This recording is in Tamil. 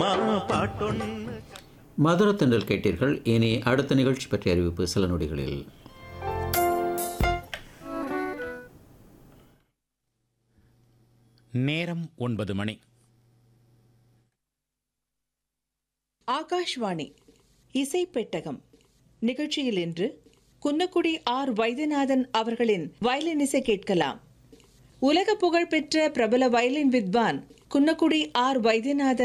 மதுர தென்றல் கேட்டீர்கள். இனி அடுத்த நிகழ்ச்சி பற்றிய அறிவிப்பு சில நொடிகளில். நேரம் 9 மணி. ஆகாஷ்வாணி இசை பெட்டகம் நிகழ்ச்சியில் இன்று குன்னக்குடி ஆர் வைத்தியநாதன் அவர்களின் வயலின் இசை கேட்கலாம். உலக புகழ்பெற்ற பிரபல வயலின் வித்வான் குன்னக்குடி ஆர் வைத்தியநாதன்